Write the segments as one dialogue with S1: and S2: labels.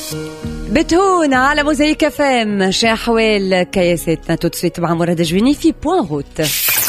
S1: بتهون على موزايك فام. شا حوال كياساتنا تدسويت مع مراد جويني في بوان روت.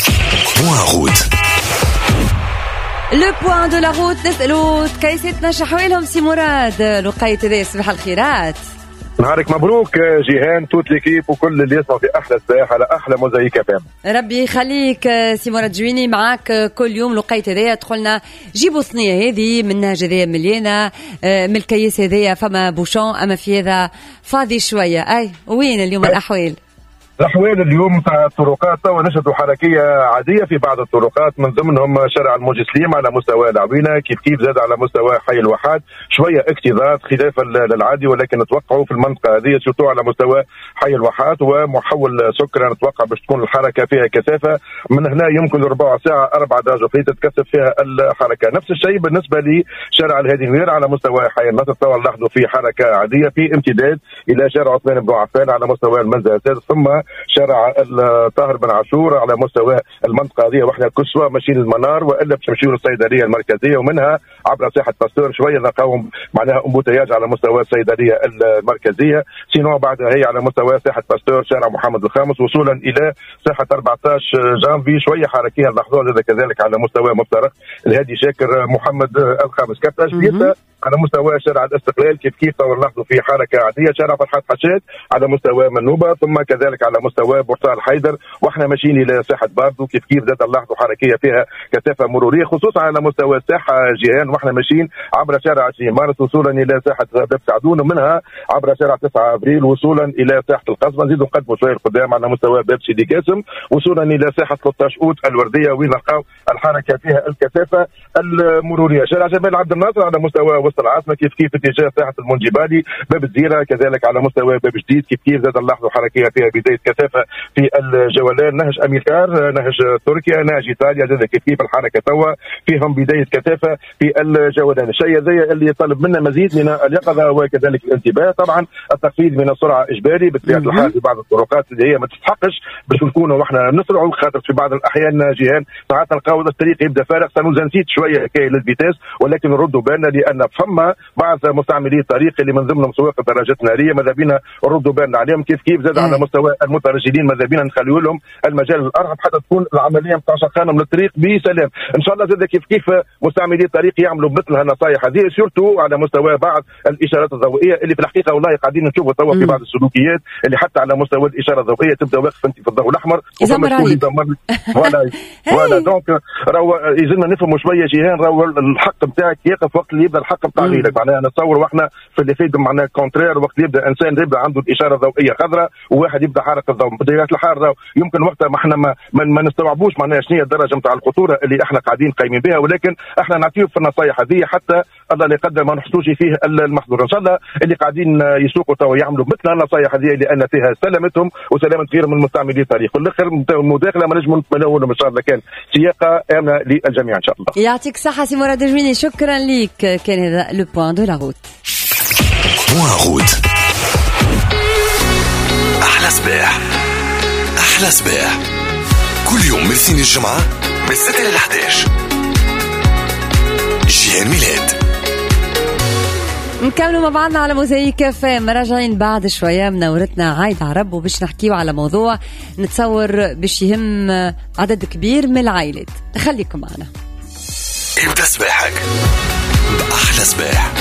S1: لو بوان دو لا روت نسألو كياساتنا شا حوالهم سي مراد. لقيت ذي صباح الخيرات.
S2: نهارك مبروك جيهان توت ليكيب وكل اللي يسمعوا في احلى سباح على احلى موزايك فام.
S1: ربي يخليك سي مراد جويني معاك كل يوم. لقيت هذيا دخلنا جيبوا صينيه هذه منها هذيا مليانه من الكيس هذيا فما بوشون اما في هذا فاضي شويه. اي وين اليوم الاحوال؟
S2: الأحوال اليوم تاع الطرقات توا نشهدوا حركية عادية في بعض الطرقات من ضمنهم شارع الموجي سليم على مستوى العوينة كيف زاد على مستوى حي الواحات شوية اكتظاظ خلافا للعادي ولكن نتوقعوا في المنطقة هذه سورتو على مستوى حي الواحات ومحول سكرة نتوقع باش تكون الحركة فيها كثافة من هنا يمكن ربع ساعة 4 دقائق في تتكثف فيها الحركة. نفس الشيء بالنسبة لشارع الهادي نوير على مستوى حي النصر توا نلاحظوا في حركة عادية في امتداد إلى شارع عثمان بن عفان على مستوى المنزل السادس ثم شارع الطاهر بن عاشور على مستوى المنطقه هذه واحنا كسوه ماشيين المنار والا باش نمشيو للصيدليه المركزيه ومنها عبر ساحه باستور شويه نلقاو معناها امبوتياج على مستوى الصيدليه المركزيه سينو بعدها هي على مستوى ساحه باستور شارع محمد الخامس وصولا الى ساحه 14 جانفي شويه حركيه نلاحظوها كذلك على مستوى مفترق الهادي شاكر محمد الخامس كابتاج على مستوى شارع الاستقلال كيف نلاحظوا في حركه عاديه شارع فرحات حشاد على مستوى منوبه ثم كذلك على مستوى بورسال حيدر واحنا ماشيين الى ساحه باردو كيف زاد نلاحظوا حركيه فيها كثافه مروريه خصوصا على مستوى الساحه جيهان واحنا ماشيين عبر شارع 20 مارس وصولا الى ساحه باب سعدون ومنها عبر شارع 9 ابريل وصولا الى ساحه القصبه نزيدوا نقدموا شويه القدام على مستوى باب سيدي قاسم وصولا الى ساحه 13 اوت الورديه وين نلقاو الحركه فيها الكثافه المروريه. شارع جمال عبد الناصر على مستوى وسط العاصمه كيف اتجاه ساحه المنجبالي باب الزيره كذلك على مستوى باب جديد كيف زاد نلاحظوا حركيه فيها بدايه كثافه في الجولان نهج اميلكار نهج تركيا نهج ايطاليا زاد كيف الحركه توا فيهم بدايه كثافه في الجولان. الشيء زي اللي يطلب منا مزيد من اليقظه وكذلك الانتباه. طبعا التخفيض من السرعه اجباري بطبيعه الحال في بعض الطرقات اللي هي ما تستحقش باش نكونوا واحنا نسرعوا خاطر في بعض الاحيان جيهان ساعات نلقاو الطريق يبدا فارغ سنزيد شويه كاين للفيتاس ولكن نردوا بالنا لان فما بعض مستعملي الطريق اللي من ضمنهم سواق الدراجات الناريه ماذا بينا نردوا بالنا عليهم كيف زاد على مستوى المترجلين ماذا بينا نخليوا لهم المجال الارحب حتى تكون العمليه نتاع شقانهم للطريق بسلام. ان شاء الله زاد كيف مستعملي الطريق يعملوا مثل هالنصائح هذه سورتو على مستوى بعض الاشارات الضوئيه اللي في الحقيقه والله قاعدين نشوفوا توا في بعض السلوكيات اللي حتى على مستوى الاشاره الضوئيه تبدا واقف انت في الضوء الاحمر ولا دونك راهو يلزمنا نفهموا شويه جيهان راهو الحق نتاعك يقف وقت اللي يبدا الحق نتاع غيرك معناها نتصور واحنا في اللي فيد معناها كونترير وقت اللي يبدا انسان يبدا عنده الاشاره الضوئيه خضراء وواحد يبدا حارق الضوء بطبيعه الحال يمكن وقتها ما احنا ما نستوعبوش معناها شنو هي الدرجه نتاع الخطوره اللي احنا قاعدين قايمين بها ولكن احنا نعطيو في النصائح هذه حتى الله لا يقدر ما نحصلوش فيه المحظور. ان شاء الله اللي قاعدين يسوقوا توا يعملوا مثل النصائح هذه لان فيها سلامتهم وسلامه غيرهم من مستعملي الطريق والاخر المداخله ما نجموا نتمنوا ان شاء الله كان سياقه امنه للجميع ان شاء الله.
S1: يعطيك الصحه سي مراد جويني شكرا ليك. كان هذا لو بوان دو لا روت.
S3: احلى صباح كل يوم من سين الجمعه من 6 ل 11 جيهان ميلاد.
S1: نكملوا مع بعضنا على موزايك فام. راجعين بعد شويه منورتنا عايد عرب وباش نحكيو على موضوع نتصور باش يهم عدد كبير من العائلات. خليكم معنا.
S3: ابدا صباحك بأحلى صباح.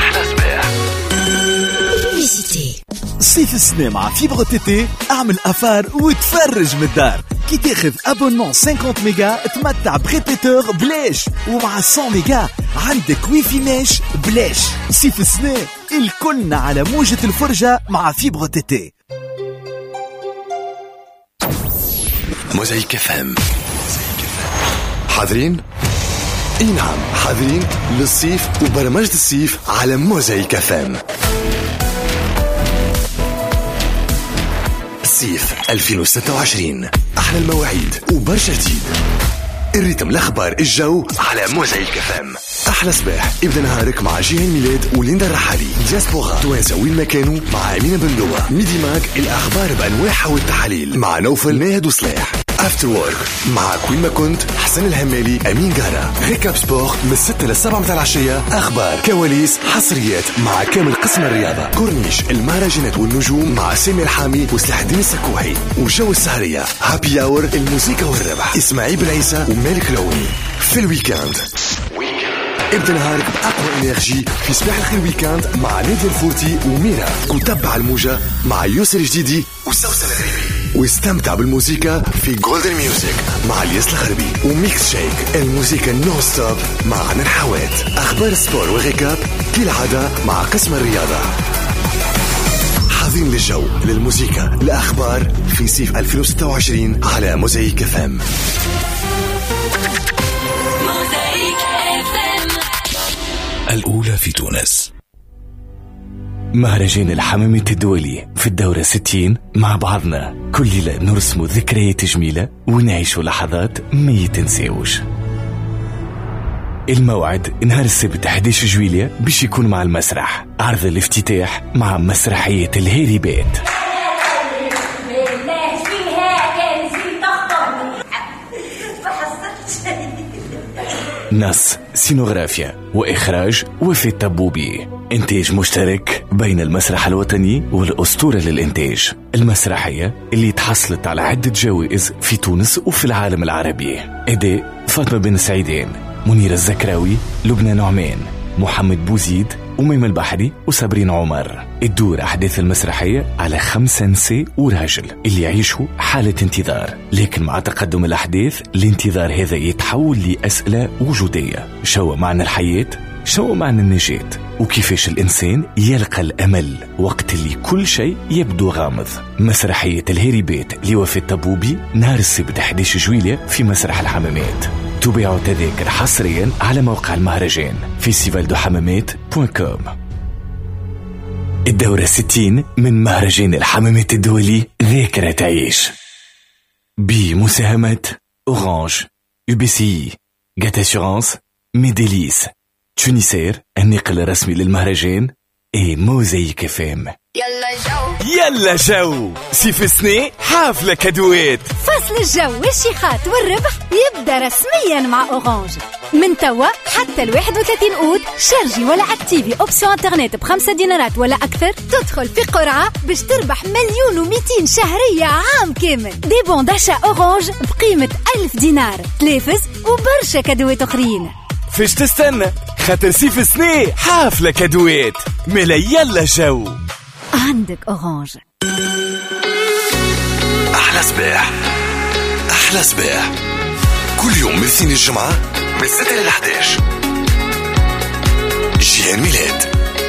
S4: صيف السنة مع فيبر تيتي اعمل افار وتفرج من الدار كي تاخذ ابونمون 50 ميجا تمتع بريبيتور بلاش ومع 100 ميجا عندك ويفي ماش بلاش. صيف السنة الكلنا على موجة الفرجة مع فيبر تيتي.
S3: موزايك فام حاضرين؟ اي نعم حاضرين للصيف وبرمجة الصيف على موزايك فام. الصيف 2026 أحلى المواعيد وبرشا جديد. الريتم الأخبار الجو على موزايك فام. أحلى صباح ابدأ نهارك مع جيهان ميلاد وليندا الرحالي. دياسبورا توانسة وين مكانه مع أمينة بندوة. ميدي ماك الأخبار بأنواعها والتحاليل مع نوفل ناهد وصلاح. افتر وورك مع كوين ما كنت، حسن الهمالي، امين قهرة. ريكاب سبور من 6 ل 7 متاع العشية، اخبار، كواليس، حصريات مع كامل قسم الرياضة. كورنيش، المهرجانات والنجوم مع سامي الحامي وسلاح الدين السكوحي. وجو السهرية، هابي اور، الموسيقى والربح، اسماعيل بن عيسى ومالك العوني. في الويكاند ابدأ نهارك بأقوى إنرجي في صباح الخير ويكاند مع نادية الفورتي وميرا. وتبع الموجة مع يوسر الجديدي وسوسن الغريبي. واستمتع بالموسيقى في جولدن ميوزك مع الياس الغربي. وميكس شيك، الموسيقى نو ستوب مع عنان حوات. أخبار سبور وغيكاب كالعادة مع قسم الرياضة. حاضرين للجو، للموسيقى، الأخبار في صيف 2026 على موزايك FM.
S4: الأولى في تونس. مهرجان الحمامة الدولي في الدورة 60 مع بعضنا كل ليلة نرسم ذكريات جميلة ونعيش لحظات ما يتنسيوش. الموعد نهار السبت 11 جويلية باش يكون مع المسرح، عرض الافتتاح مع مسرحية الهيريبات. نص، سينوغرافيا وإخراج وفي الطبوبي. إنتاج مشترك بين المسرح الوطني والأسطورة للإنتاج. المسرحية اللي تحصلت على عدة جوائز في تونس وفي العالم العربي. أداء فاطمة بن سعيدين، منيرة الزكراوي، لبنى نعمان، محمد بوزيد، أميم البحري وصابرين عمر. الدور أحداث المسرحية على 5 نساء وراجل اللي يعيشوا حالة انتظار، لكن مع تقدم الأحداث الانتظار هذا يتحول لأسئلة وجودية. شو معنى الحياة؟ شو معنى النجاة؟ وكيفاش الإنسان يلقى الأمل وقت اللي كل شيء يبدو غامض. مسرحية الهيريبات لوفي الطبوبي نهار السبت 11 جويلية في مسرح الحمامات. تباعوا تذاكر حصريا على موقع المهرجان festivaldohammamat.com. الدورة 60 من مهرجان الحمامات الدولي، ذاكرة تعيش، بمساهمة أورانج، UBCI، جات أسيورانس، ميديليس، تونيسير النقل الرسمي للمهرجان، موزايك FM. يلا جو سيف السنة حافلة كادوات.
S5: فصل الجو والشيخات والربح يبدأ رسميا مع أورانج من توا حتى 31 أوت. شارجي ولا اكتيفي أوبسيون انترنت ب5 دينارات ولا أكثر، تدخل في قرعة باش تربح 1,200,000 شهرية عام كامل. دي بون داشا أورانج بقيمة 1000 دينار، تلافز وبرشا كادوات أخرين.
S4: فيش تستنى؟ خاطر سيف السنة حافلة كادوات. ملا يلا جو
S5: عندك أورانج.
S3: أحلى صباح، أحلى صباح كل يوم من الاثنين الجمعة من 6 ل 11. جيهان ميلاد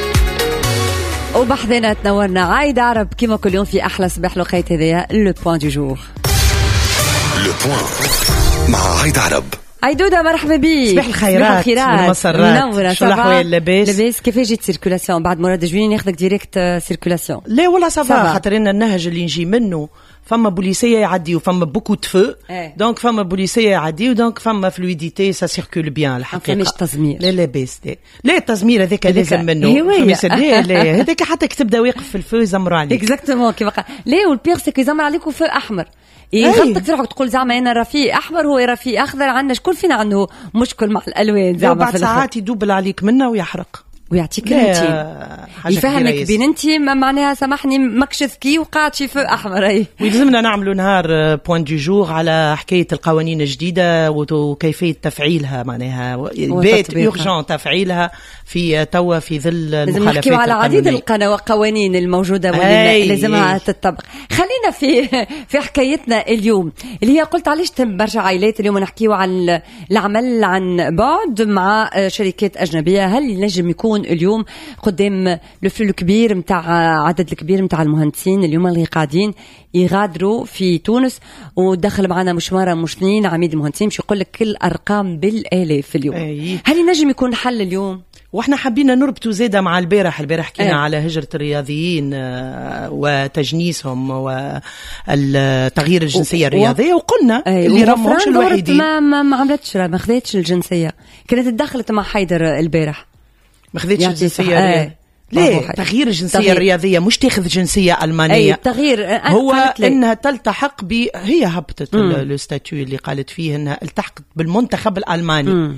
S1: وبحذنا تنورنا عايدة عرب كما كل يوم في أحلى صباح. لقيت هذايا لو بوان دو جور.
S3: لو بوان مع عايدة عرب.
S1: عيدودة مرحبا بي.
S6: صباح الخيرات والمسرات.
S1: منورة.
S6: شو الأحوال؟ لاباس؟
S1: كيف جيت سيركولاسيون بعد مراد جوين ناخذك ديريكت سيركولاسيون؟
S6: لا والله صافا، خاطر إن النهج اللي نجي منه فما بوليسية يعدي وفما بوكو تفو، دونك فما بوليسية يعدي ودونك فما فلويديتي سا سيركول بيان. الحقيقة
S1: مش تزمير.
S6: لا لاباس. لا التزمير هذاك لازم منه. لا هذاك حتى كتبدا واقف في الفو يزمروا عليك.
S1: اكزاكتومون كيما قال. لا والبيغ سي يزمر عليك وفو أحمر. يغلطك تروح تقول زعما انا رفيق احمر هو رفيق اخضر. عندنا شكون فينا عنده مشكل مع الالوان زعما.
S6: بعد ساعات يدوبل عليك منه ويحرق
S1: ويعطيك روتين يفهمك بين انتي معناها سامحني ماكش ذكي وقاعد شي فوق احمر. اي
S6: ويلزمنا نعملوا نهار بوين دو جور على حكايه القوانين الجديده وكيفيه تفعيلها، معناها بيت يورجون تفعيلها في توا في ظل المخالفات.
S1: لازم نحكيو على عديد القوانين الموجوده واللي لازمها تطبق. خلينا في حكايتنا اليوم اللي هي قلت علاش برشا عائلات اليوم نحكيو عن العمل عن بعد مع شركات اجنبيه. هل ينجم يكون اليوم قدام الفلو الكبير متاع عدد الكبير متاع المهندسين اليوم اللي قاعدين يغادروا في تونس؟ ودخل معنا مش مرة مش اثنين عميد المهندسين مش يقول لك كل أرقام بالآلاف اليوم. هل ينجم يكون حل اليوم؟
S6: واحنا حابين نربطوا زيادة مع البارح حكينا على هجرة الرياضيين وتجنيسهم والتغيير الجنسية الرياضية، وقلنا اللي رموش الوحيدين
S1: ما عملتش ما خذتش الجنسية. كانت تدخلت مع حيدر البارح
S6: ما خذتش الجنسية ليه تغيير الجنسية الرياضية مش تاخذ جنسية ألمانية.
S1: التغيير
S6: هو انها تلتحق هي هبطت الستاتيو اللي قالت فيه انها التحقت بالمنتخب الألماني.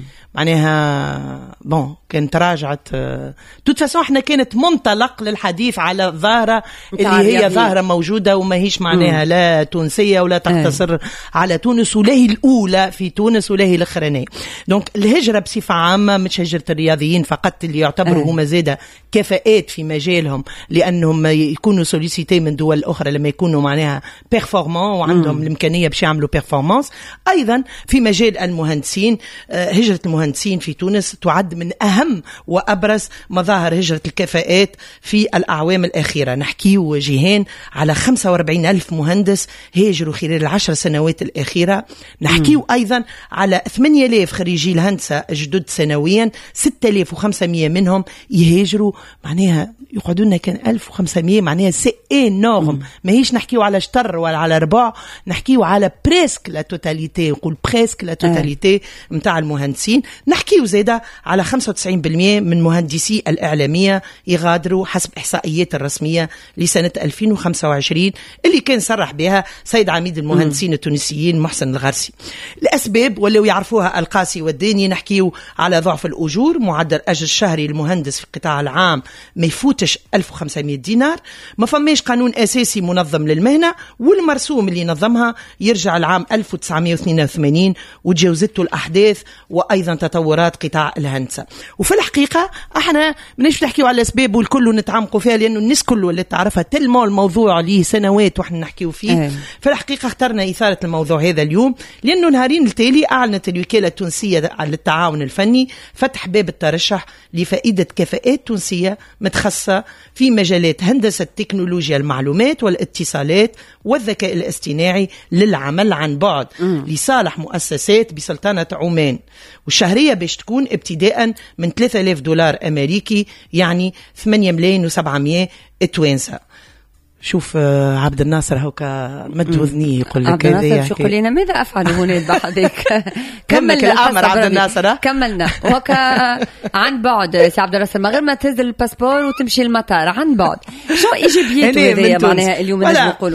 S6: معناها كانت تراجعت توت فاسون. احنا كانت منطلق للحديث على الظاهرة اللي هي ظاهرة موجودة وما هيش معناها لا تونسية ولا تقتصر على تونس، ولاهي الأولى في تونس ولاهي الأخرانية. دونك الهجرة بصفة عامة مش هجرة الرياضيين فقط اللي يعتبروا هما زيادة كفاءات في مجالهم لأنهم يكونوا سوليسيتي من دول أخرى لما يكونوا معناها بيرفورمون وعندهم الإمكانية باش يعملوا بيرفورمانس. أيضا في مجال المهندسين، هجرة المهندسين في تونس تعد من أهم وأبرز مظاهر هجرة الكفاءات في الأعوام الأخيرة. نحكيو جيهان على 45,000 مهندس هاجروا خلال 10 سنوات الأخيرة. نحكيو أيضا على 8,000 خريجي الهندسة جدد سنويا، 6,500 منهم يهاجروا. معناها يقعدون كان 1,500 معناها سي انورم. ما هيش نحكيو على شطر ولا على ربع، نحكيو على بريسك لا توتاليتي، نقول بريسك لا توتاليتي متاع المهندسين. نحكيو زيادة على 95% من مهندسي الإعلامية يغادروا حسب إحصائيات الرسمية لسنة 2025 اللي كان صرح بها سيد عميد المهندسين التونسيين محسن الغرسي. الأسباب ولو يعرفوها القاسي والداني. نحكيو على ضعف الأجور، معدل أجر الشهري للمهندس في القطاع العام ما يفوتش 1500 دينار، ما فماش قانون أساسي منظم للمهنة، والمرسوم اللي نظمها يرجع العام 1982 وتجاوزته الأحداث وأيضا تطورات قطاع الهندسة. وفي الحقيقة احنا منش نحكيو على الأسباب والكل نتعمقوا فيها لأنه الناس كله اللي تعرفها تلمو الموضوع ليه سنوات وإحنا نحكيو فيه. في الحقيقة اخترنا إثارة الموضوع هذا اليوم لأنه نهارين التالي أعلنت الوكالة التونسية للتعاون الفني فتح باب الترشح لفائدة كفاءات تونسية متخصصة في مجالات هندسة تكنولوجيا المعلومات والاتصالات والذكاء الاصطناعي للعمل عن بعد لصالح مؤسسات بسلطنة عمان، والشهرية باش تكون ابتداء من 3,000 دولار أمريكي، يعني 8,700,000 توانسة. شوف عبد الناصر هوكا مد وذنيه يقول لك
S1: عبد الناصر شو يقول لنا ماذا أفعل هنا بعدك؟
S6: كمل الأمر عبد الناصر.
S1: كملنا وكا عن بعد سي عبد الناصر، ما غير ما تهز الباسبور وتمشي المطار عن بعد. شو إيجابياته هذه معناها اليوم نجم نقولوا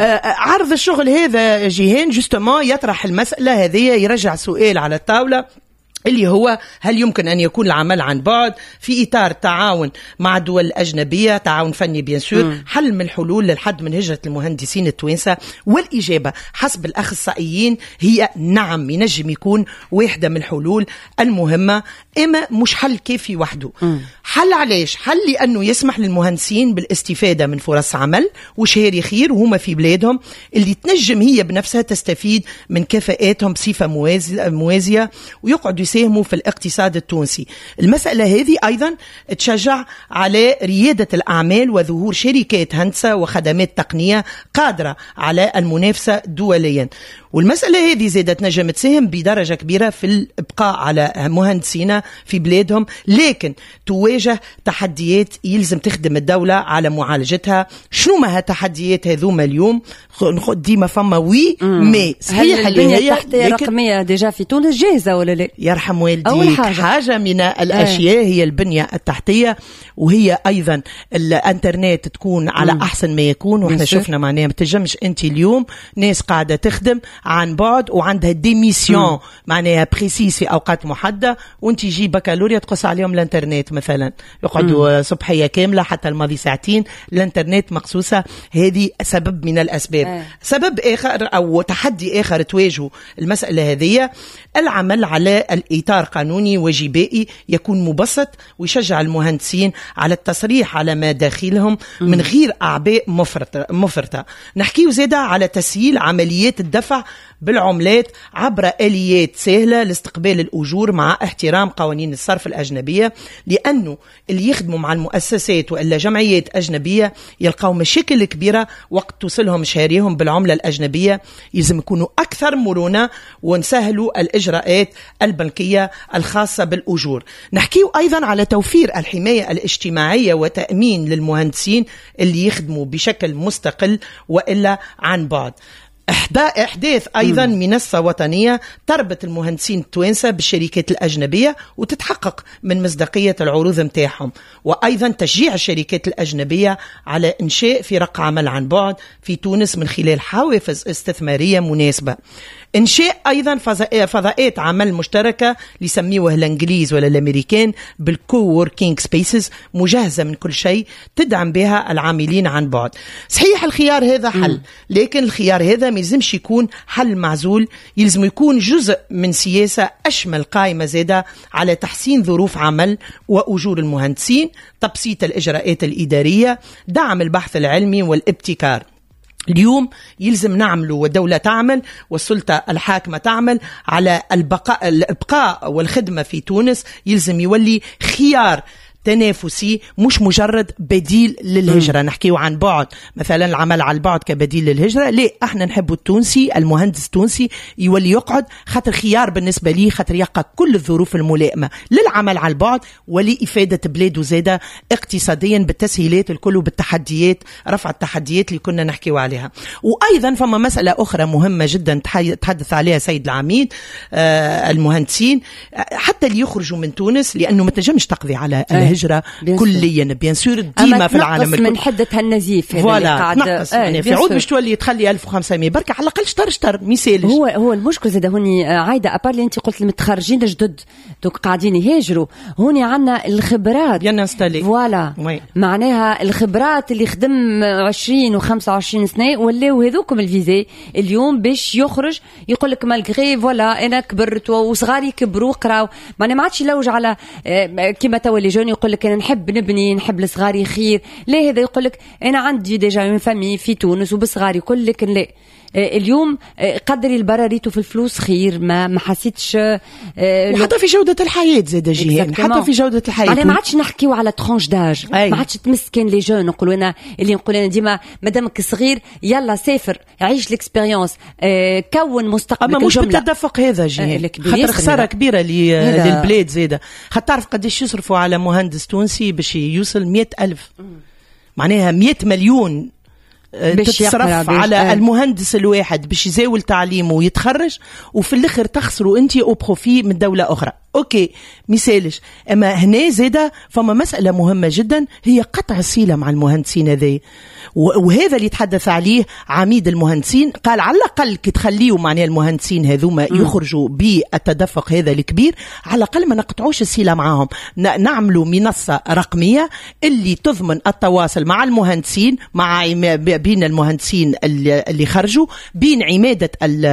S6: عرض الشغل هذا جيهان جوستومون يطرح المسألة هذه، يرجع سؤال على الطاولة اللي هو هل يمكن أن يكون العمل عن بعد في إطار تعاون مع دول أجنبية، تعاون فني بيان سور، حل من الحلول للحد من هجرة المهندسين التوانسة؟ والإجابة حسب الأخصائيين هي نعم، ينجم يكون واحدة من الحلول المهمة، إما مش حل كافي وحده. حل علاش؟ حل لأنه يسمح للمهندسين بالاستفادة من فرص عمل وشهري خير وهم في بلادهم اللي تنجم هي بنفسها تستفيد من كفاءاتهم بصفة موازية ويقعدوا يساهموا في الاقتصاد التونسي. المسألة هذه أيضا تشجع على ريادة الأعمال وظهور شركات هندسة وخدمات تقنية قادرة على المنافسة دوليا. والمسألة هذه زادت نجم تساهم بدرجة كبيرة في الإبقاء على مهندسينا في بلادهم، لكن تواجه تحديات يلزم تخدم الدولة على معالجتها. شنو ما هالتحديات هذوما اليوم؟ ديما فما مي
S1: صحيح البنية التحتية الرقمية ديجا في تونس جاهزة ولا لا؟
S6: يرحم والديك. حاجة من الأشياء هي البنية التحتية، وهي أيضا الانترنت تكون على أحسن ما يكون. وإحنا شفنا معناها متجمش أنت اليوم ناس قاعدة تخدم عن بعد وعندها ديميسيون معناها بريسيس في أوقات محددة، وانت يجي بكالوريا تقص عليهم الانترنت مثلا، يقعدوا صبحية كاملة حتى الماضي ساعتين الانترنت مقصوصة. هذه سبب من الأسباب. سبب آخر أو تحدي آخر تواجهه المسألة هذه العمل على الإطار قانوني وجبائي يكون مبسط ويشجع المهندسين على التصريح على ما داخلهم من غير أعباء مفرطة. نحكيه زيادة على تسهيل عمليات الدفع بالعملات عبر آليات سهلة لاستقبال الأجور مع احترام قوانين الصرف الأجنبية، لأنه اللي يخدموا مع المؤسسات وإلا جمعيات أجنبية يلقوا مشاكل كبيرة وقت توصلهم شهريهم بالعملة الأجنبية. يلزم يكونوا أكثر مرونة ونسهلوا الإجراءات البنكية الخاصة بالأجور. نحكيه أيضا على توفير الحماية الاجتماعية وتأمين للمهندسين اللي يخدموا بشكل مستقل وإلا عن بعد. إحداث أيضا منصة وطنية تربط المهندسين التوانسة بالشركات الأجنبية وتتحقق من مصداقية العروض متاعهم، وأيضا تشجيع الشركات الأجنبية على إنشاء فرق عمل عن بعد في تونس من خلال حوافز استثمارية مناسبة. إنشاء أيضا فضاءات عمل مشتركة اللي يسميوها الإنجليز ولا الأمريكان بالكووركينج سبيسز، مجهزة من كل شيء تدعم بها العاملين عن بعد. صحيح الخيار هذا حل، لكن الخيار هذا ما يلزمش يكون حل معزول، يلزم يكون جزء من سياسة أشمل قائمة زادة على تحسين ظروف عمل وأجور المهندسين، تبسيط الإجراءات الإدارية، دعم البحث العلمي والابتكار. اليوم يلزم نعمله والدولة تعمل والسلطة الحاكمة تعمل على الإبقاء والخدمة في تونس، يلزم يولي خيار تنافسي مش مجرد بديل للهجرة. نحكيه عن بعد مثلا العمل على البعد كبديل للهجرة، ليه احنا نحب التونسي المهندس التونسي يولي يقعد خاطر خيار بالنسبة لي، خاطر يلقى كل الظروف الملائمة للعمل على البعد ولإفادة بلاده زادة اقتصاديا بالتسهيلات الكل وبالتحديات، رفع التحديات اللي كنا نحكيه عليها. وأيضا فما مسألة أخرى مهمة جدا تحدث عليها سيد العميد، المهندسين حتى اللي يخرجوا من تونس، لأنه ما تنجمش تقضي على الهجرة كليا بيان سور ديما في العالم الكل
S1: من حدة هالنزيف
S6: هذا اللي قاعد يعني في عود باش تولي تخلي 1500 بركة على الأقل شطر مثالي.
S1: هو المشكل زاد هوني عايدة أبار اللي أنت قلت المتخرجين الجدد دوك قاعدين يهاجروا، هوني عنا الخبرات فوالا معناها الخبرات اللي خدم 20 و25 سنة ولاو هذوكم الفيزي اليوم باش يخرج يقول لك مالغري فوالا أنا كبرت وصغاري كبروا قراو، معناها ما عادش يلوج على كيما تولي جون يقول لك أنا نحب نبني نحب لصغاري خير، ليه هذا يقول لك أنا عندي ديجا من فامي في تونس وبصغاري كل، لكن لا اليوم قدري البراريته في الفلوس خير ما حسيتش
S6: وحتى في جودة الحياة زاد جيهان، حتى في جودة الحياة
S1: ما عادش نحكيو على ترانش داج، ما عادش تمسكن لي جون نقولوا أنا اللي نقول أنا ديما مادامك صغير يلا سافر عيش الاكسبيريونس كون مستقبلك.
S6: أما مش بالتدفق هذا جيهان، خاطر خسارة كبيرة للبلاد زادة. خاطر تعرف قديش يصرفوا على مهندس تونسي باش يوصل 100,000 معناها 100 مليون تتصرف على المهندس الواحد باش يزاول تعليمه ويتخرج، وفي الاخر تخسروا انت او بروفي من دولة اخرى. اوكي مثالش، اما هنا زاده فما مسألة مهمة جدا هي قطع الصلة مع المهندسين هذي، وهذا اللي يتحدث عليه عميد المهندسين، قال على الأقل كي تخليوا معناها المهندسين هذوما يخرجوا بالتدفق هذا الكبير، على الأقل ما نقطعوش الصلة معهم، نعملوا منصة رقمية اللي تضمن التواصل مع المهندسين، مع بين المهندسين اللي خرجوا، بين عمادة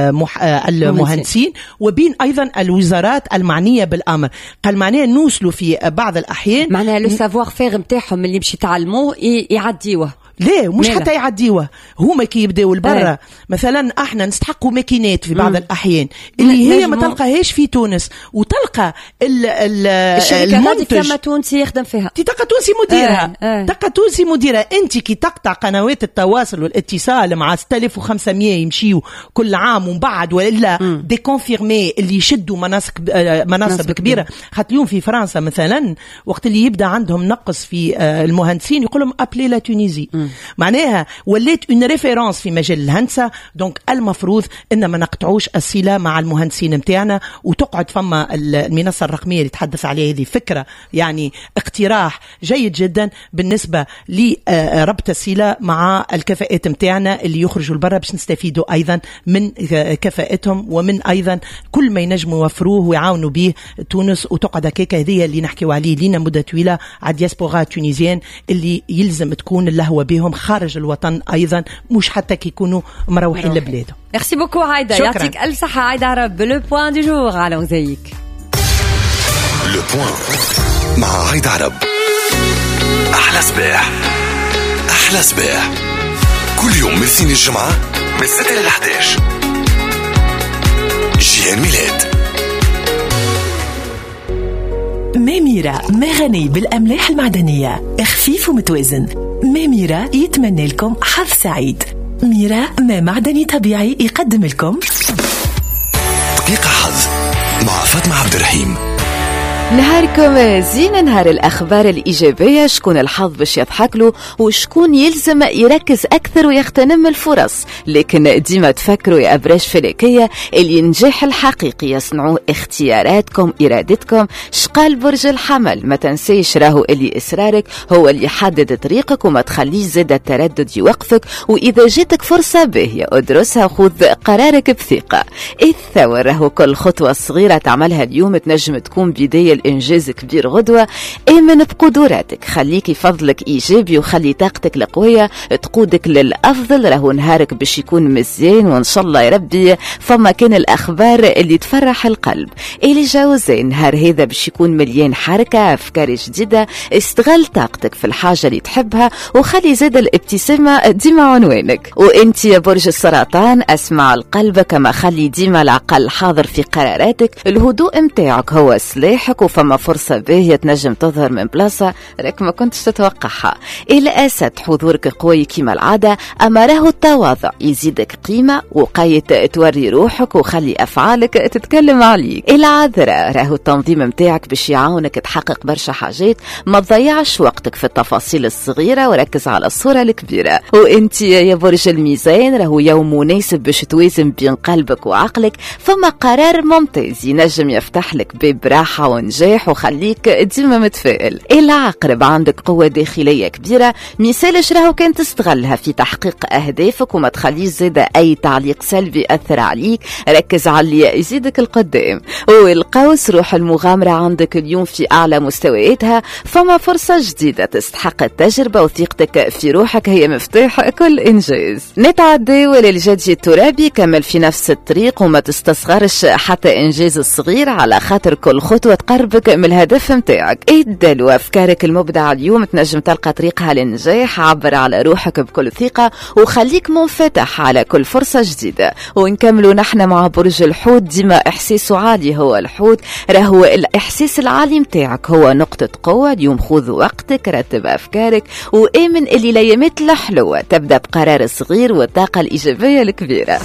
S6: المهندسين وبين أيضا الوزارات المعنية بالأمر. قال معناها نوصلوا في بعض الأحيان
S1: معناها لو سافوار فيغ متاعهم اللي باش يتعلموه يعديوه.
S6: ليه مش حتى يعديوه، هما كي يبداو البرة مثلا احنا نستحقوا ماكينات في بعض الأحيان اللي هي ما تلقاهاش في تونس، وتلقى
S1: المنتج كما تونسي يخدم فيها،
S6: تلقى تونسي مديرها، تلقى تونسي مديرها. انت كي تقطع قنوات التواصل والاتصال مع 6500 يمشيوا كل عام ومن بعد ولا دي كونفيرمي اللي يشدوا مناصب كبيرة. خاطر اليوم في فرنسا مثلا وقت اللي يبدا عندهم نقص في المهندسين يقول لهم ابلي لا تونيزي، معناها وليت اون ريفيرونس في مجال الهندسه. دونك المفروض ان ما نقطعوش الصله مع المهندسين نتاعنا، وتقعد فما المنصه الرقميه اللي تحدث عليها، هذه فكره يعني اقتراح جيد جدا بالنسبه لربط الصله مع الكفاءات نتاعنا اللي يخرجوا لبرا باش نستفيدوا ايضا من كفاءتهم ومن ايضا كل ما ينجموا يوفروه ويعاونوا به تونس. وتقعد هكاك هذه اللي نحكيو عليه لينا مده طويله على الدياسبورا التونيزيان اللي يلزم تكون اللهوه بهم خارج الوطن ايضا، مش حتى كي يكونوا مروحين لبلادهم.
S1: ميرسي بوكو عايده، يعطيك الف صحه عايده عرب. لو بوين دو جور على موزايك.
S3: لو بوين مع عايده عرب. احلى صباح، احلى صباح كل يوم من الاثنين الجمعه من 6 ل 11. جيهان ميلاد.
S7: ميميرا ما غني بالأملاح المعدنية، خفيف ومتوازن. ميميرا يتمنى لكم حظ سعيد. ميرا ما معدني طبيعي يقدم لكم
S3: دقيقة حظ مع فاطمة عبد الرحيم.
S8: نهاركم زين، نهار الأخبار الإيجابية. شكون الحظ باش يضحك له وشكون يلزم يركز أكثر ويغتنم الفرص. لكن ديما تفكروا يا أبراج فلكية اللي النجاح الحقيقي يصنعوه اختياراتكم إرادتكم. شقال برج الحمل ما تنسيش راهو اللي إصرارك هو اللي يحدد طريقك وما تخليش زاد التردد يوقفك، وإذا جاتك فرصة باهية ادرسها وخذ قرارك بثقة. الثور راهو كل خطوة صغيرة تعملها اليوم تنجم تكون بداية إنجاز كبير غدوة. آمن بقدراتك، خليكي فضلك إيجابي وخلي طاقتك القوية تقودك للأفضل. راهو نهارك باش يكون مزيان وإن شاء الله يا ربي فما كان الأخبار اللي تفرح القلب. اللي جاوزين نهار هذا باش يكون مليان حركة أفكار جديدة. استغل طاقتك في الحاجة اللي تحبها وخلي زاد الابتسامة ديما عنوانك. وانت يا برج السرطان اسمع القلب كما خلي ديما العقل حاضر في قراراتك. الهدوء متاعك هو سلاحك وفما فرصة باهية تنجم تظهر من بلاصة راك ما كنتش تتوقعها. الأسد حضورك قوي كما العادة، أما راهو التواضع يزيدك قيمة وقاية توري روحك وخلي أفعالك تتكلم عليك. العذراء راهو التنظيم متاعك باش يعاونك تحقق برشا حاجات. ما تضيعش وقتك في التفاصيل الصغيرة وركز على الصورة الكبيرة. وانت يا برج الميزان راهو يوم مناسب باش توازن بين قلبك وعقلك. فما قرار ممتاز ينجم يفتح لك باب راحة ونجاح وخليك ديما متفائل. العقرب عندك قوة داخلية كبيرة، ميسالش راهو كان تستغلها في تحقيق أهدافك وما تخليش زاد أي تعليق سلبي أثر عليك. ركز على اللي يزيدك القدام. والقوس روح المغامرة عندك اليوم في أعلى مستوياتها. فما فرصة جديدة تستحق التجربة وثقتك في روحك هي مفتاح كل إنجاز. نتعدي وللجدي الترابي كمل في نفس الطريق وما تستصغرش حتى إنجاز الصغير على خاطر كل خطوة تقربك من الهدف متاعك. ادل وافكارك المبدعة اليوم تنجم تلقى طريقها للنجاح. عبر على روحك بكل ثقة وخليك منفتح على كل فرصة جديدة. ونكملوا نحن مع برج الحوت. ديما احساسه عالي هو الحوت، راهو الاحساس العالي متاعك هو نقطة قوة. اليوم خذ وقتك، رتب افكارك وامن اللي الايامات الحلوة تبدا بقرار صغير والطاقة الايجابية الكبيرة.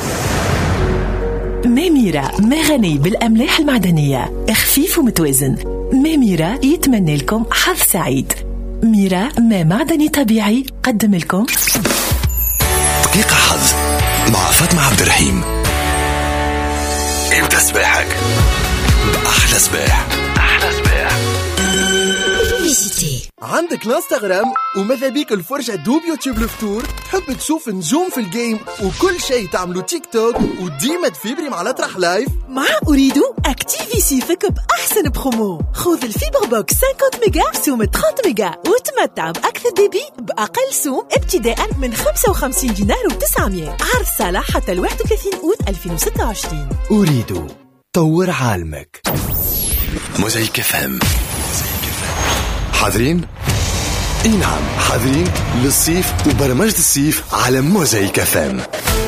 S7: ميميرا مغني بالأملاح المعدنية، خفيف ومتوازن. ميميرا يتمنى لكم حظ سعيد. ميرا ما معدني طبيعي قدم لكم
S3: دقيقة حظ مع فاطمة عبد الرحيم. ابدأ صباحك بأحلى صباح. أحلى صباح.
S9: عندك الانستغرام وماذا بيك الفرجة دوب يوتيوب الفطور؟ تحب تشوف نجوم في الجيم وكل شيء تعملوا تيك توك وديما تفيبري مع الأطرح لايف؟
S10: مع أريد أكتيفي سيفك بأحسن برومو. خذ الفيبر بوكس 50 ميجا سوم 30 ميجا وتمتع بأكثر ديبي بأقل سوم ابتداء من 55 دينار و900. عرض صالح حتى 31 أوت 2026.
S9: أريد طور عالمك.
S3: موزايك FM. حاضرين؟ اي نعم حاضرين للصيف وبرمجة الصيف على موزايك FM.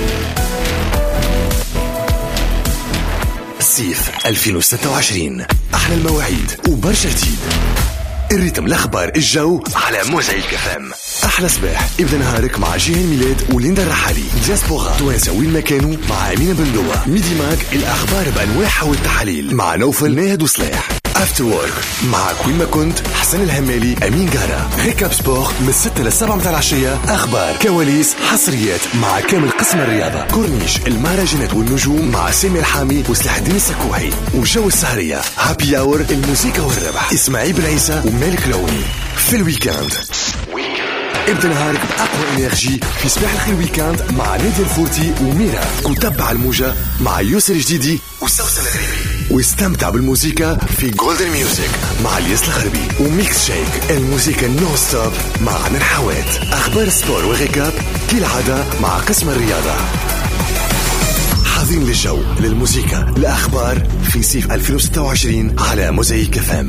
S3: الصيف 2026 أحلى المواعيد وبرشا جديد. الريتم الأخبار الجو على موزايك FM. أحلى صباح ابدأ نهارك مع جيهان ميلاد وليندا الرحالي. دياسبورا توانسة وين ما كانوا مع أمينة بندوة. ميدي ماك الأخبار بأنواعها والتحاليل مع نوفل ناهد وصلاح. افتر وورك مع كل ما كنت حسن الهمالي أمين جارة. ريكاب سبور من 6 ل 7 متاع العشية. أخبار كواليس حصريات مع كامل قسم الرياضة. كورنيش المهرجانات والنجوم مع سامي الحامي وسلاح الدين السكوحي. وجو السهرية هابي أور الموسيقى والربح إسماعيل بن عيسى ومالك لوني. في الويكاند ابدأ نهارك بأقوى إنرجي في صباح الخير ويكاند مع نادية الفورتي وميرا. وتبع الموجة مع يوسر الجديدي وسوسن الغريبي. واستمتع بالموسيقى في جولدن ميوزك مع الياس الغربي. وميكس شيك الموسيقى نو ستوب مع عدن حوات. أخبار سبور وغيكاب كالعادة مع قسم الرياضة. حاضرين للجو للموسيقى الأخبار في صيف 2026 على موزايك FM.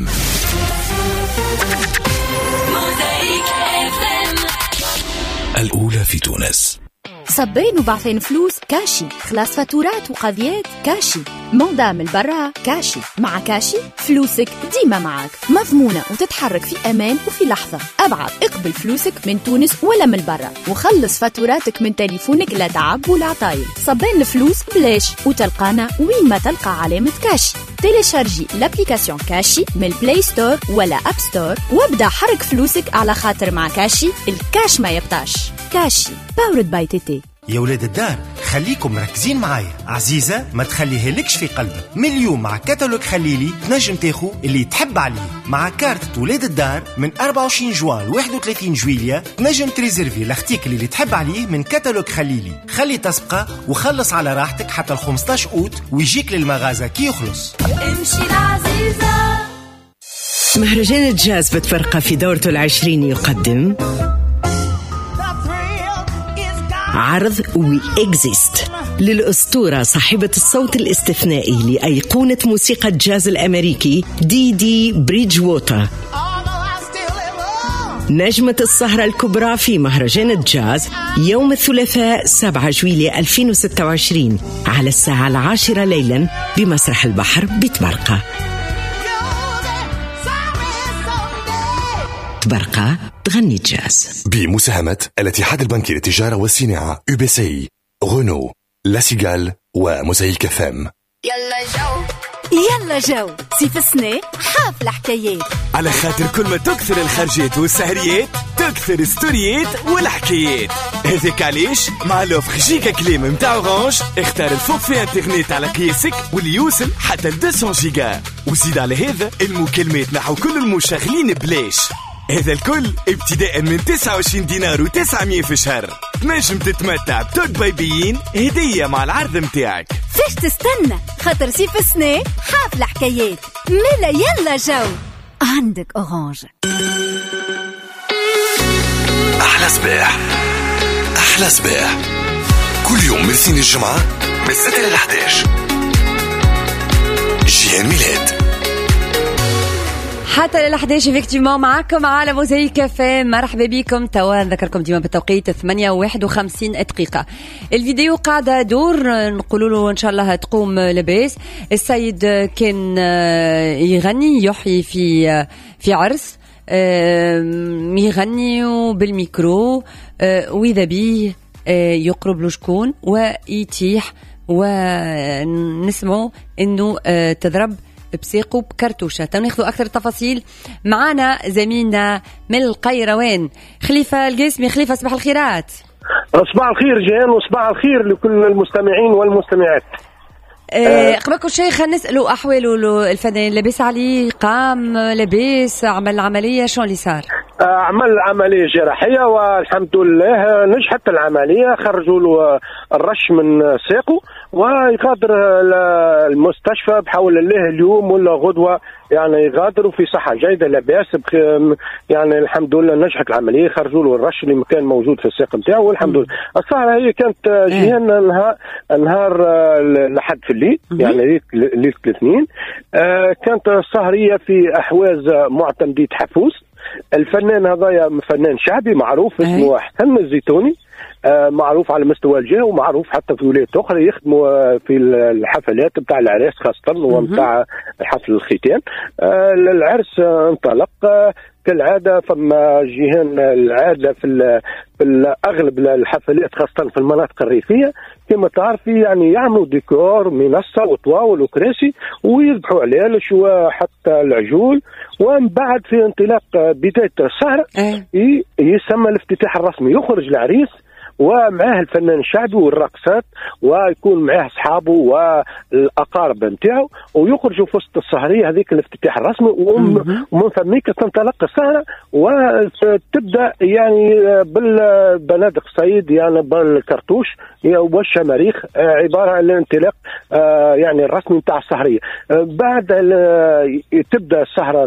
S3: الأولى في تونس.
S5: صبين وبعثين فلوس كاشي، خلاص فاتورات وقضيات كاشي، موضة من برا كاشي. مع كاشي فلوسك ديما معك مضمونة وتتحرك في أمان وفي لحظة. أبعث اقبل فلوسك من تونس ولا من برا وخلص فاتوراتك من تليفونك لا تعب ولا عطايل. صبين الفلوس بلاش وتلقانا وين ما تلقى علامة كاشي. تيليشارجي لابليكاسيون كاشي من البلاي ستور ولا اب ستور وابدأ حرك فلوسك على خاطر مع كاشي الكاش ما يبطاش. كاشي باورد باي تيتي.
S11: يا ولاد الدار خليكم مركزين معايا. عزيزة ما تخليها لكش في قلبك. من اليوم مع كتالوج خليلي تنجم تاخو اللي تحب عليه. مع كارت ولاد الدار من 24 جوان ل 31 جويلية تنجم تريزيرفي لاختيك اللي تحب عليه من كتالوج خليلي. خلي تسبقة وخلص على راحتك حتى 15 أوت ويجيك للمغازة كي يخلص.
S5: امشي العزيزة.
S12: مهرجان الجاز بتفرقة في دورته 20 يقدم عرض وي إكزيست للأسطورة صاحبة الصوت الاستثنائي لأيقونة موسيقى الجاز الأمريكي دي بريدج ووتر. نجمة السهرة الكبرى في مهرجان الجاز يوم الثلاثاء 7 جويلية 2026 على الساعة 10 ليلا بمسرح البحر بتبرقة. تبرقة تغني جاز
S3: بمساهمة الاتحاد البنكي للتجارة والصناعة UBCI غونو لاسيغال وموزايك FM.
S5: يلا جو سيف السنة حافلة حكايات
S4: على خاطر كل ما تكثر الخرجات والسهريات تكثر ستوريات والحكايات. هذاك علاش مع لوفر جيجا كليم متاع اورانج اختار الفوق في انترنت على قياسك واللي يوصل حتى 200 جيجا وزيد على هذا المكالمات نحو كل المشغلين بلاش. هذا الكل ابتداء من 29 دينار و900 في الشهر. تنجم تتمتع بتوك بايبيين هدية مع العرض متاعك.
S5: فيش تستنى خاطر سيف السنة حافلة حكايات ملا. يلا جو عندك اورانج.
S3: أحلى صباح أحلى صباح كل يوم من الاثنين الجمعة من 6 ل 11 جيهان ميلاد
S1: حتى ل11 فيكتيمون معكم على موزايك FM. مرحبا بكم. توا نذكركم ديما بالتوقيت 8:51 دقيقة. الفيديو قاعدة دور نقولوا له إن شاء الله تقوم لباس. السيد كان يغني يحيي في عرس يغني بالميكرو وإذا بيه يقرب له شكون ويتيح ونسمعوا إنه تضرب بساقو بكرتوشة. تناخذوا أكثر التفاصيل معنا زميلنا من القيروان خليفة القاسمي. خليفة صباح الخيرات.
S13: صباح الخير جيهان وصباح الخير لكل المستمعين والمستمعات.
S1: قبل كل شيء خلينا نسألوا أحواله الفنان. لبس عليه قام لبس عمل عملية شو اللي صار؟
S13: عمل عملية جراحية والحمد لله نجحت العملية. خرجوا له الرش من ساقه ويغادر المستشفى بحول الله اليوم ولا غدوة يعني يغادروا في صحة جيدة لا بأس. يعني الحمد لله نجحت العملية. خرجوا له الرش اللي كان موجود في الساق نتاعه والحمد لله. السهرة هي كانت جيهان نهار لحد في الليل يعني ليلة الاثنين. كانت السهرية في أحواز معتمدية حفوز. الفنان هذا فنان شعبي معروف اسمه حسن الزيتوني. معروف على مستوى الجهة ومعروف حتى في ولايات أخرى يخدموا في الحفلات بتاع العرس خاصة ومتاع حفل الختان. العرس انطلق كالعادة. فما جيهان العادة في أغلب الحفلات خاصة في المناطق الريفية كما تعرفي يعني يعملوا ديكور منصة وطواول وكراسي ويذبحوا عليالش وحتى العجول. ومن بعد في انطلاق بداية السهرة يسمى الافتتاح الرسمي. يخرج العريس ومعاه الفنان الشعبي والرقصات ويكون معاه أصحابه والأقارب نتاعو ويخرجوا في وسط السهرية هذيك الافتتاح الرسمي. ومن فميك تنطلق السهرة وتبدأ يعني بالبنادق الصيد يعني بالكرتوش والشماريخ عبارة عن الانطلاق يعني الرسمي نتاع السهرية. بعد تبدأ السهرة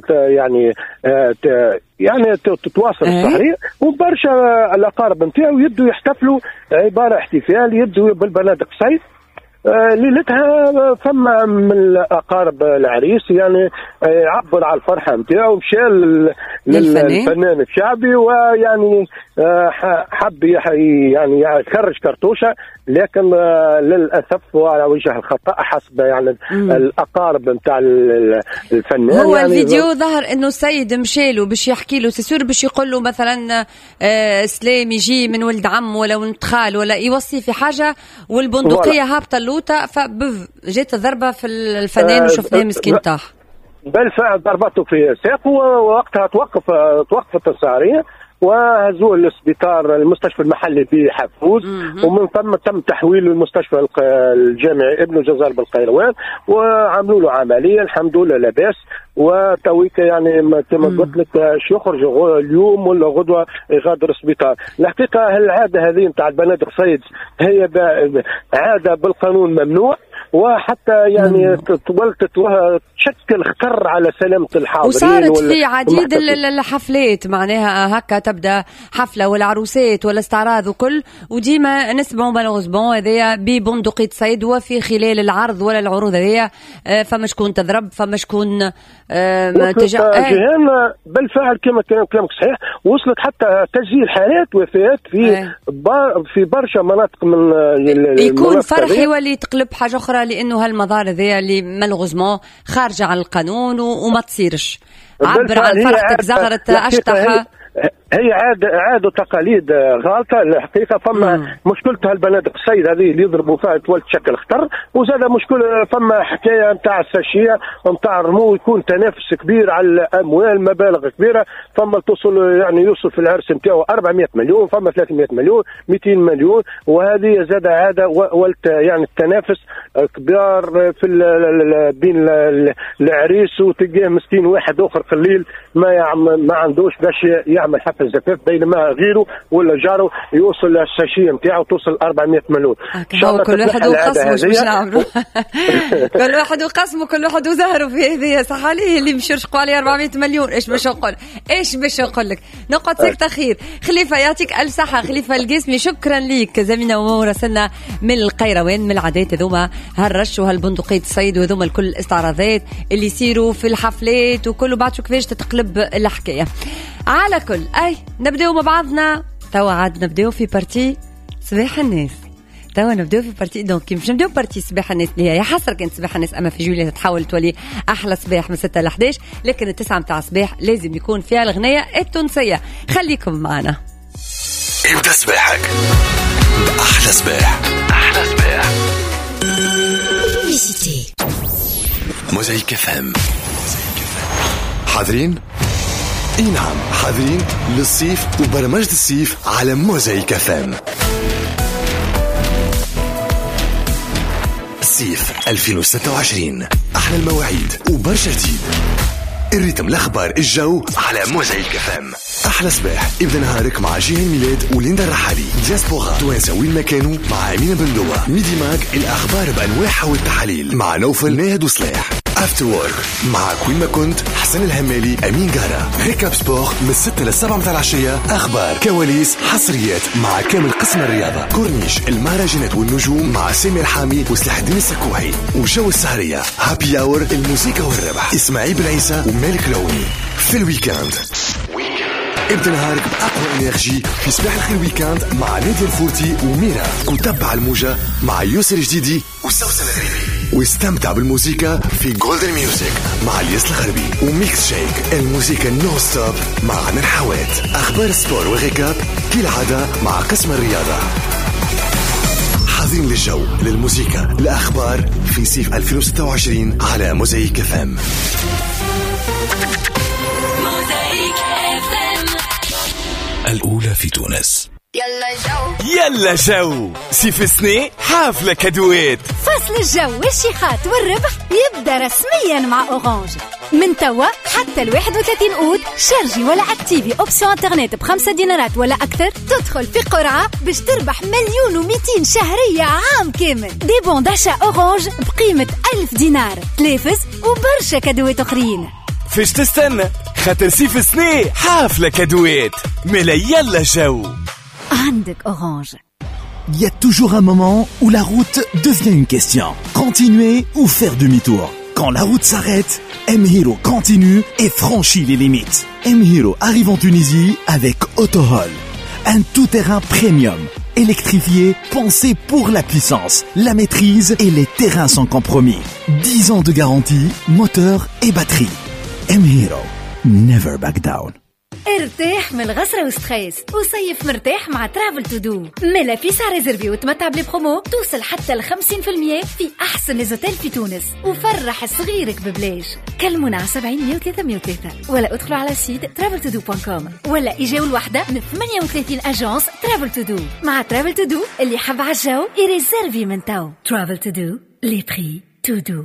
S13: يعني تتواصل السهرية وبرشا الأقارب نتاعو يبدوا يحتفلوا عبارة احتفال يبدوا بالبنادق صيد. ليلتها فما من الأقارب العريس يعني عبر على الفرحة نتاعو مشى للفنان الشعبي ويعني حب يعني يخرج كرتوشة لكن للأسف وعلى وجه الخطأ حسب يعني الأقارب نتاع الفنان.
S1: هو
S13: يعني
S1: الفيديو ظهر إنه السيد مشيله باش يحكي له سيسور باش يقول له مثلا سلام يجي من ولد عم ولا ولد خال ولا يوصي في حاجة والبندقية هابطة له مشروطة، فجات الضربة في الفنان وشفناه مسكين طاح.
S13: بالفعل ضربته في ساقه، ووقتها توقفت السارية وهزوه للسبيطار المستشفى المحلي بحفوز، ومن ثم تم تحويله للمستشفى الجامعي ابن جزار بالقيروان، وعملوا له عمليه الحمد لله لاباس. وتويك يعني كما قلت لك يخرج اليوم ولا غدوه يغادر السبيطار. الحقيقه العاده هذه نتاع البنادق صيد هي عاده بالقانون ممنوع، وحتى يعني تشكل خطر على سلامة الحاضرين.
S1: وصارت في عديد الحفلات معناها هكا تبدا حفلة ولا عروسات ولا استعراض وكل، وديما نسمعوا مالوغوزمون هذايا ببندقية صيد، وفي خلال العرض ولا العروض هذايا فما شكون تضرب، فما شكون
S13: جهان. بالفعل كما كان كلامك صحيح، وصلت حتى تسجيل حالات وفيات في برشا مناطق من
S1: يكون فرح يولي تقلب حاجة أخرى، لأنه هالمظاهر هذيا اللي مالوغوزمون خارجة عن القانون وما تصيرش. عبر عن فرحتك زغرت أشطحة.
S13: هي عادة وتقاليد غالطة الحقيقة. فما مشكلتها البنادق الصيد هذه اللي يضربوا فيها تولي تشكل خطر، وزاد مشكلة فما حكاية نتاع الساشية نتاع الرمو، يكون تنافس كبير على الأموال مبالغ كبيرة. فما يوصل في العرس نتاعو 400 مليون، فما 300 مليون 200 مليون، وهذه زاد عادة يعني التنافس كبار في بين العريس، وتلقاه مسكين واحد آخر قليل ما عندوش باش يعمل حفل زفاف، بينما غيره ولا جاره يوصل للساشيه نتاعو توصل 400 مليون.
S1: ان شاء الله كل واحد وقسمه، مش نعملوا كل واحد وقسمه، كل واحد وزهره في هذه. صح عليه اللي مش يرشقوا عليه 400 مليون. ايش باش نقول لك نقعد ساكته خير. خليفه يعطيك الف صحه. خليفه القاسمي شكرا ليك زميلنا ومراسلنا من القيروان، من العادات هذوما هالرش وهالبندقية الصيد وهذوما الكل الاستعراضات اللي يصيروا في الحفلات وكله، بعد شو كيفاش تتقلب الحكايه. على كل نبداو مع بعضنا توا، عاد نبداو في بارتي صباح الناس. توا نبداو في بارتي، دونك مش نبداو بارتي صباح الناس اللي هي حسرة كانت صباح الناس، اما في جوليا تتحول تولي احلى صباح من 6 ل 11، لكن التسعة متاع صباح لازم يكون فيها الغنية التونسية. خليكم معنا.
S3: ابدأ صباحك احلى صباح. احلى صباح موزايك FM. حاضرين؟ اي نعم حاضرين للصيف وبرمجة الصيف على موزايك FM. الصيف 2026 أحلى المواعيد وبرشا جديد. الريتم الأخبار الجو على موزايك FM. أحلى صباح ابدأ نهارك مع جيهان ميلاد وليندا الرحالي. دياسبورا توانسة وين ما كانوا مع أمينة بندوة. ميدي ماك الأخبار بأنواعها والتحاليل مع نوفل ناهد وصلاح. افتر وورك مع كوين ما كنت حسن الهمالي أمين قارة. ريكاب سبور من 6 ل 7 متاع العشية، أخبار كواليس حصريات مع كامل قسم الرياضة. كورنيش المهرجانات والنجوم مع سامي الحامي وسلاح الدين السكوحي. وجو السهرية هابي اور الموسيقى والربح إسماعيل بن عيسى ومالك لوني. في الويكاند ابدأ نهارك بأقوى انرجي في صباح الخير ويكاند مع نادية الفورتي وميرا. وتبع الموجة مع يوسر جديدي وسوسن الغريبي، واستمتع بالموسيقى في جولدن ميوزك مع الياس الغربي. وميكس شيك الموسيقى نو ستوب مع عن الحوات. أخبار السبور وغيكاب كالعادة مع قسم الرياضة. حاضرين للجو للموسيقى الأخبار في صيف 2026 على موزايك FM. الأولى في تونس.
S4: يلا جو سيف سني حافلة كادوات.
S5: فصل الجو والشيخات والربح يبدأ رسميا مع أورانج. من توا حتى 31 أوت شارجي ولا اكتيفي أوبسيون انترنت ب5 دينارات ولا أكثر، تدخل في قرعة باش تربح 1,200,000 شهرية عام كامل. دي بون داشا أورانج بقيمة 1000 دينار، تلافز وبرشا كادوات أخرين.
S4: فيش تستنى خاطر سيف سني حافلة كادوات. ملا يلا جو
S5: عندك أورانج.
S4: Il y a toujours un moment où la route devient une question. Continuer ou faire demi-tour. Quand la route s'arrête, M-Hero continue et franchit les limites. M-Hero arrive en Tunisie avec Autohol. Un tout-terrain premium, électrifié, pensé pour la puissance, la maîtrise et les terrains sans compromis. 10 ans de garantie, moteur et batterie. M-Hero, never back down.
S5: ارتاح من الغسرة وستريس وصيف مرتاح مع ترافل تو دو. ملا فيسا ريزرفي وتمتع بلي برومو توصل حتى 50% في أحسن ليزوتيل في تونس، وفرح صغيرك ببلاش. كلمونا على 70 103 103 ولا ادخلوا على سيت traveltodo.com ولا إجاوا الوحدة من 38 أجانس ترافل تو دو. مع ترافل تو دو اللي حب عالجو يريزرفي من تو. ترافل تو دو لي بري تو دو.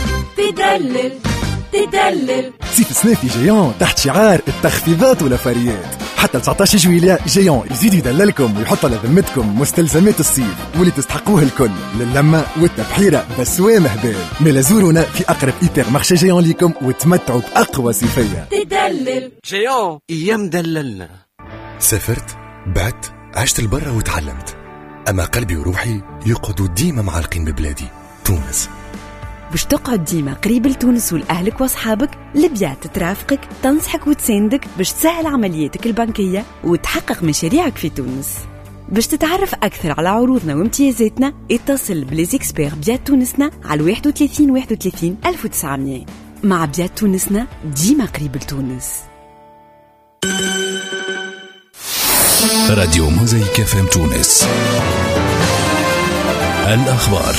S10: تدلل
S4: صيف الصيفي جيون تحت شعار التخفيضات والوفريات. حتى 19 جويلية جيون يزيد يدللكم ويحط على ذمتكم مستلزمات الصيف واللي تستحقوه الكل للمة والتبحيرة بسوام هبال. ملا زورونا في أقرب إيبر مارشي جيون ليكم وتمتعوا بأقوى صيفية.
S10: تدلل
S14: جيون أيام دللنا.
S3: سافرت، بعت، عشت البرة وتعلمت، أما قلبي وروحي يقعدوا ديما معلقين ببلادي تونس.
S15: باش تقعد ديما قريب لتونس ولأهلك وأصحابك، ليبيا تترافقك، تنصحك وتساندك باش تسهل عملياتك البنكية وتحقق مشاريعك في تونس. باش تتعرف أكثر على عروضنا وامتيازاتنا اتصل بليزيكسبير بيات تونسنا على 31 31 1900. مع بيات تونسنا ديما قريب لتونس.
S16: راديو موزايك FM تونس. الأخبار.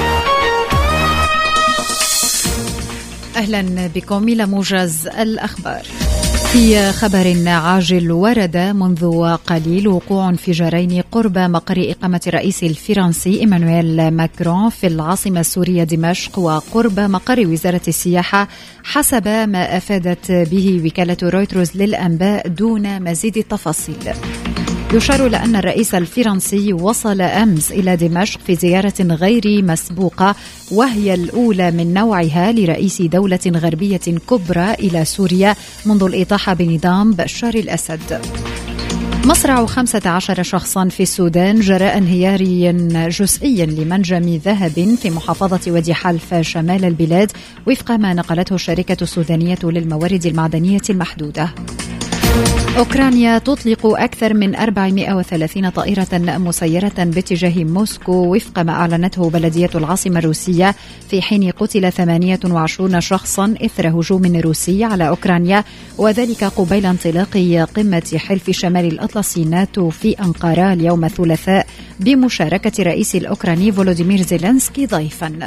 S17: أهلا بكم إلى موجز الأخبار. في خبر عاجل، ورد منذ قليل وقوع انفجارين قرب مقر إقامة الرئيس الفرنسي إيمانويل ماكرون في العاصمة السورية دمشق وقرب مقر وزارة السياحة، حسب ما أفادت به وكالة رويترز للأنباء دون مزيد التفاصيل. يشار إلى أن الرئيس الفرنسي وصل أمس إلى دمشق في زيارة غير مسبوقة، وهي الأولى من نوعها لرئيس دولة غربية كبرى إلى سوريا منذ الإطاحة بنظام بشار الأسد. مصرع 15 شخصا في السودان جراء انهيار جزئي لمنجم ذهب في محافظة وادي حلف شمال البلاد، وفق ما نقلته الشركة السودانية للموارد المعدنية المحدودة. أوكرانيا تطلق أكثر من 430 طائرة مسيرة باتجاه موسكو، وفق ما أعلنته بلدية العاصمة الروسية، في حين قتل 28 شخصا إثر هجوم روسي على أوكرانيا، وذلك قبيل انطلاق قمة حلف شمال الأطلسي ناتو في أنقرة اليوم الثلاثاء بمشاركة الرئيس الأوكراني فولوديمير زيلينسكي ضيفا.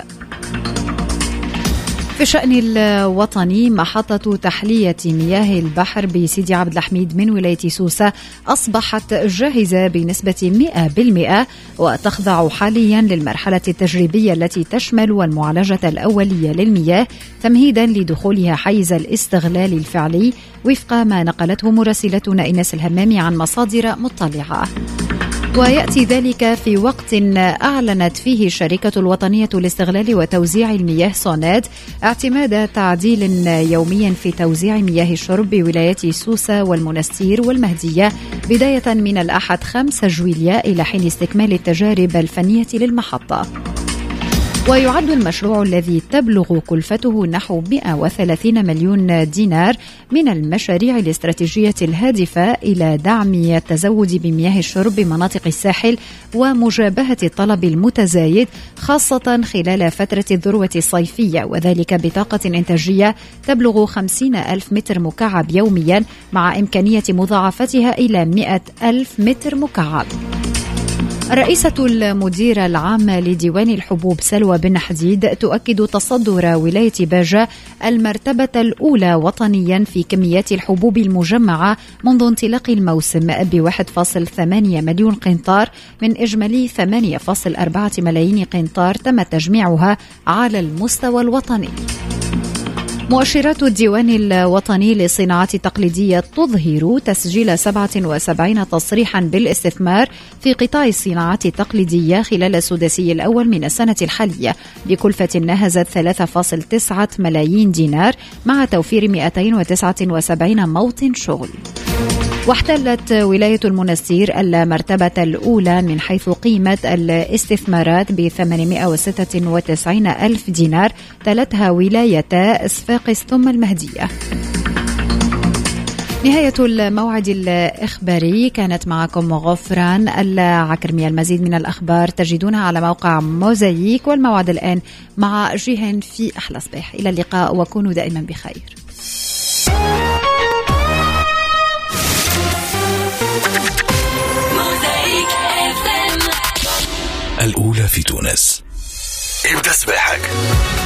S17: في الشأن الوطني، محطة تحلية مياه البحر بسيدي عبد الحميد من ولاية سوسة أصبحت جاهزة بنسبة 100%، وتخضع حاليا للمرحلة التجريبية التي تشمل المعالجة الأولية للمياه تمهيدا لدخولها حيز الاستغلال الفعلي، وفق ما نقلته مراسلتنا إناس الهمامي عن مصادر مطلعة. ويأتي ذلك في وقت أعلنت فيه الشركة الوطنية لاستغلال وتوزيع المياه سوناد اعتماد تعديل يومي في توزيع مياه الشرب بولايات سوسة والمنستير والمهدية بداية من الأحد 5 جويلية إلى حين استكمال التجارب الفنية للمحطة. ويعد المشروع الذي تبلغ كلفته نحو 130 مليون دينار من المشاريع الاستراتيجية الهادفة إلى دعم التزود بمياه الشرب بمناطق الساحل ومجابهة الطلب المتزايد، خاصة خلال فترة الذروة الصيفية، وذلك بطاقة إنتاجية تبلغ 50,000 متر مكعب يوميا، مع إمكانية مضاعفتها إلى 100,000 متر مكعب. الرئيسة المديرة العامة لديوان الحبوب سلوى بن حديد تؤكد تصدر ولاية باجة المرتبة الأولى وطنيا في كميات الحبوب المجمعة منذ انطلاق الموسم ب 1.8 مليون قنطار من إجمالي 8.4 ملايين قنطار تم تجميعها على المستوى الوطني. مؤشرات الديوان الوطني للصناعات التقليدية تظهر تسجيل 77 تصريحا بالاستثمار في قطاع الصناعات التقليدية خلال السداسي الأول من السنة الحالية بكلفة نهزت 3.9 ملايين دينار، مع توفير 279 موطن شغل. واحتلت ولاية المنستير المرتبة الأولى من حيث قيمة الاستثمارات ب 896 ألف دينار، تلتها ولايتا صفاقس ثم المهدية. نهاية الموعد الإخباري، كانت معكم غفران العكرمية. المزيد من الأخبار تجدونها على موقع موزايك، والموعد الآن مع جيهان في أحلى صباح. إلى اللقاء وكونوا دائما بخير.
S16: الأولى في تونس.
S3: ابدأ صباحك